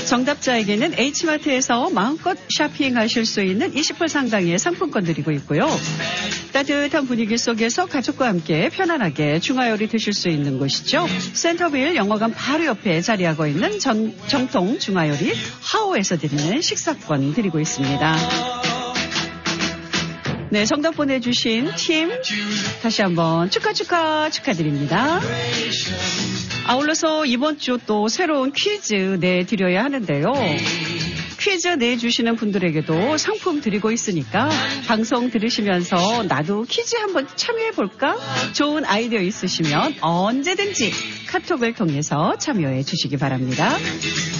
정답자에게는 H마트에서 마음껏 쇼핑하실 수 있는 20% 상당의 상품권 드리고 있고요. 따뜻한 분위기 속에서 가족과 함께 편안하게 중화요리 드실 수 있는 곳이죠. 센터빌 영화관 바로 옆에 자리하고 있는 정통 중화요리 하오에서 드리는 식사권 드리고 있습니다. 네, 정답 보내주신 팀 다시 한번 축하드립니다. 아울러서 이번 주 또 새로운 퀴즈 내드려야 하는데요. 퀴즈 내주시는 분들에게도 상품 드리고 있으니까 방송 들으시면서 나도 퀴즈 한번 참여해볼까? 좋은 아이디어 있으시면 언제든지 카톡을 통해서 참여해 주시기 바랍니다.